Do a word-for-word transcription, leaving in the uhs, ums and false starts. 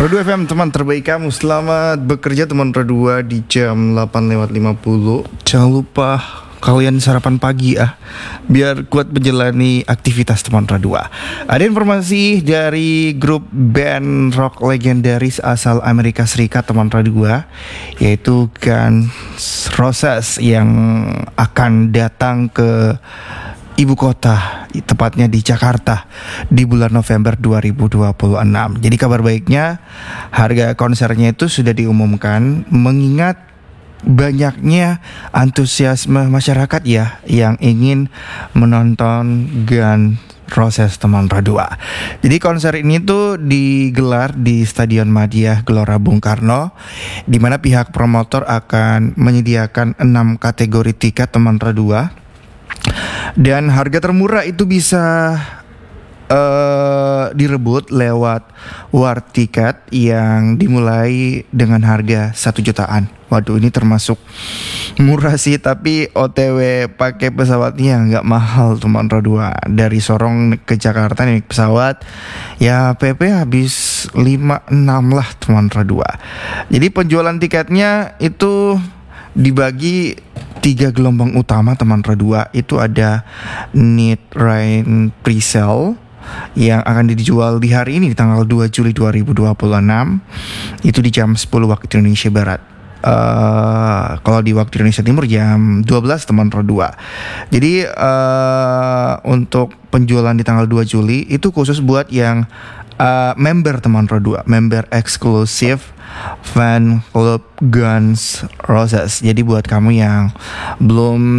Rodu F M, teman terbaik kamu. Selamat bekerja teman Rodu di jam delapan lewat lima puluh. Jangan lupa kalian sarapan pagi ah, biar kuat menjalani aktivitas teman Rodu. Ada informasi dari grup band rock legendaris asal Amerika Serikat teman Rodu, yaitu Guns Roses, yang akan datang ke ibu kota, tepatnya di Jakarta di bulan November dua ribu dua puluh enam. Jadi kabar baiknya, harga konsernya itu sudah diumumkan, mengingat banyaknya antusiasme masyarakat ya yang ingin menonton Guns Roses teman Radua. Jadi konser ini tuh digelar di Stadion Madia Gelora Bung Karno, di mana pihak promotor akan menyediakan enam kategori tiket teman Radua. Dan harga termurah itu bisa uh, direbut lewat war tiket yang dimulai dengan harga satu jutaan. Waduh, ini termasuk murah sih, tapi O T W pakai pesawatnya nggak mahal teman Rodua. Dari Sorong ke Jakarta naik pesawat ya P P habis lima enam lah teman Rodua. Jadi penjualan tiketnya itu dibagi tiga gelombang utama teman Radua. Itu ada Need Rain Presale yang akan dijual di hari ini di tanggal dua Juli dua ribu dua puluh enam, itu di jam sepuluh waktu Indonesia Barat. Uh, kalau di waktu Indonesia Timur jam dua belas teman Radua. Jadi uh, untuk penjualan di tanggal dua Juli itu khusus buat yang uh, member teman Radua, member eksklusif fan club Guns Roses. Jadi buat kamu yang belum